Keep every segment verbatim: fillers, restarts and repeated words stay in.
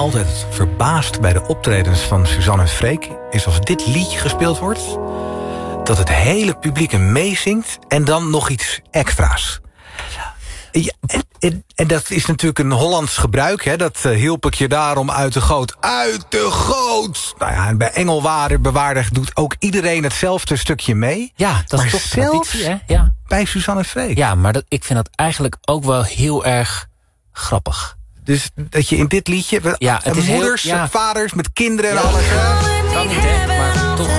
altijd verbaast bij de optredens van Suzanne en Freek... is als dit liedje gespeeld wordt... dat het hele publiek hem meezingt en dan nog iets extra's. Ja, en, en, en dat is natuurlijk een Hollands gebruik. Hè? Dat uh, hielp ik je daarom uit de goot. Uit de goot! Nou ja, en bij Engelwaarder Bewaarder doet ook iedereen hetzelfde stukje mee. Ja, dat maar is toch zelfs traditie, hè? Ja. bij Suzanne en Freek. Ja, maar dat, ik vind dat eigenlijk ook wel heel erg grappig. Dus dat je in dit liedje... Ja, het is moeders, heel, ja. vaders, met kinderen en Ja. alles. Hè? Kan niet, hè? Maar toch.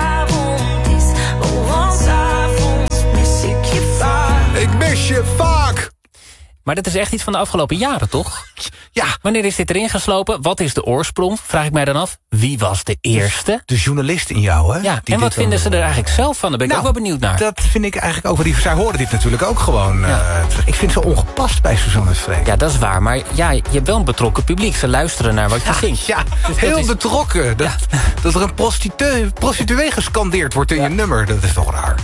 Ik mis je vaak! Maar dit is echt iets van de afgelopen jaren, toch? Ja. Wanneer is dit erin geslopen? Wat is de oorsprong? Vraag ik mij dan af. Wie was de eerste? De journalist in jou, hè? Ja, Die en wat dit vinden dan- ze er eigenlijk zelf van? Daar ben ik Nou, ook wel benieuwd naar. Dat vind ik eigenlijk ook wel lief. Zij horen dit natuurlijk ook gewoon. Ja. Uh, ik vind het zo ongepast bij Suzanne en Freek. Ja, dat is waar. Maar ja, je hebt wel een betrokken publiek. Ze luisteren naar wat je zingt. Ja, Dus heel dat is- betrokken. Dat, dat er een prostituee, prostituee gescandeerd wordt in je nummer. Dat is toch raar.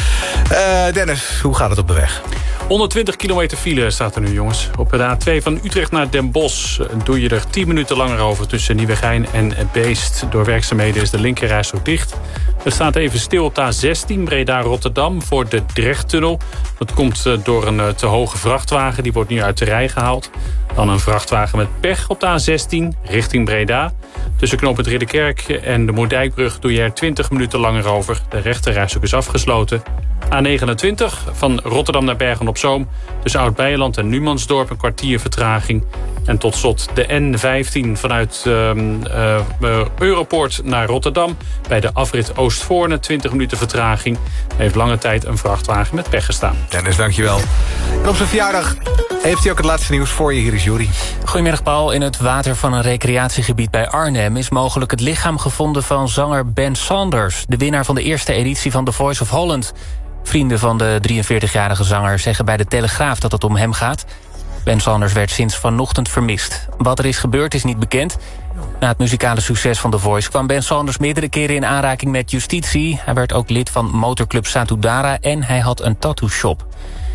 Uh, Dennis, hoe gaat het op de weg? honderdtwintig kilometer file staat er nu, jongens. Op de A twee van Utrecht naar Den Bosch doe je er tien minuten langer over... tussen Nieuwegein en Beest. Door werkzaamheden is de linkerreis ook dicht. Er staat even stil op de A zestien Breda-Rotterdam voor de Drechttunnel. Dat komt door een te hoge vrachtwagen. Die wordt nu uit de rij gehaald. Dan een vrachtwagen met pech op de A zestien richting Breda. Tussen knooppunt Ridderkerk en de Moerdijkbrug doe je er twintig minuten langer over. De rechterrijstrook is afgesloten. A negenentwintig van Rotterdam naar Bergen-op-Zoom. Tussen Oud-Beijerland en Numansdorp een kwartier vertraging. En tot slot de N vijftien vanuit uh, uh, Europoort naar Rotterdam. Bij de afrit Oostvoorne twintig minuten vertraging. Heeft lange tijd een vrachtwagen met pech gestaan. Dennis, dankjewel. En op zijn verjaardag heeft hij ook het laatste nieuws voor je. Hier is Juri. Goedemiddag, Paul. In het water van een recreatiegebied bij Arnhem... is mogelijk het lichaam gevonden van zanger Ben Saunders... de winnaar van de eerste editie van The Voice of Holland. Vrienden van de drieënveertigjarige zanger zeggen bij de Telegraaf dat het om hem gaat. Ben Saunders werd sinds vanochtend vermist. Wat er is gebeurd is niet bekend. Na het muzikale succes van The Voice kwam Ben Saunders meerdere keren in aanraking met justitie. Hij werd ook lid van motorclub Satudara en hij had een tattoo shop.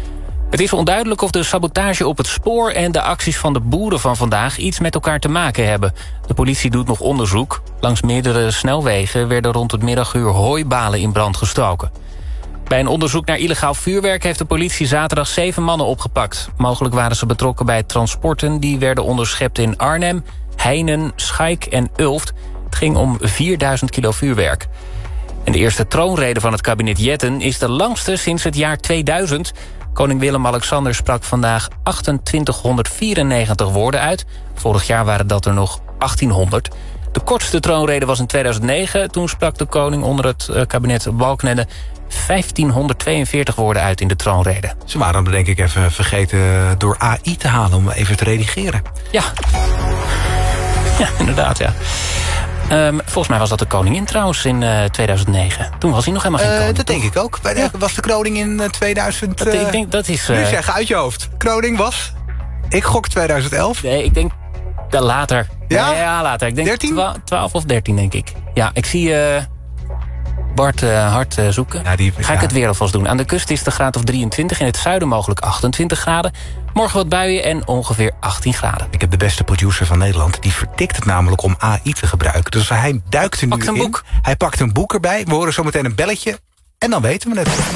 Het is onduidelijk of de sabotage op het spoor en de acties van de boeren van vandaag iets met elkaar te maken hebben. De politie doet nog onderzoek. Langs meerdere snelwegen werden rond het middaguur hooibalen in brand gestoken. Bij een onderzoek naar illegaal vuurwerk heeft de politie zaterdag zeven mannen opgepakt. Mogelijk waren ze betrokken bij transporten die werden onderschept in Arnhem, Heinen, Schaik en Ulft. Het ging om vierduizend kilo vuurwerk. En de eerste troonrede van het kabinet Jetten is de langste sinds het jaar tweeduizend. Koning Willem-Alexander sprak vandaag achtentwintighonderdvierennegentig woorden uit. Vorig jaar waren dat er nog achttienhonderd. De kortste troonrede was in tweeduizend negen. Toen sprak de koning onder het kabinet Balkenende vijftienhonderdtweeënveertig woorden uit in de troonrede. Ze waren hem denk ik even vergeten door A I te halen om even te redigeren. Ja, ja inderdaad, ja. Um, volgens mij was dat de koningin trouwens in uh, tweeduizend negen. Toen was hij nog helemaal geen Uh, koning. dat denk ik ook. Bij de, Ja. Was de kroning in uh, tweeduizend... Dat, uh, ik denk, dat is... Uh, Nu zeggen uit je hoofd. Kroning was... Ik gok tweeduizend elf. Nee, ik denk uh, later. Ja? Nee, ja, later. Ik denk dertien? twaalf of dertien, denk ik. Ja, ik zie uh, Bart uh, hard uh, zoeken. Ja, die, Ga ik ja. het weer alvast doen. Aan de kust is de graad of drieëntwintig. In het zuiden mogelijk achtentwintig graden. Morgen wat buien en ongeveer achttien graden. Ik heb de beste producer van Nederland. Die vertikt het namelijk om A I te gebruiken. Dus hij duikt er nu Pakt een in. boek. Hij pakt een boek erbij. We horen zometeen een belletje. En dan weten we het.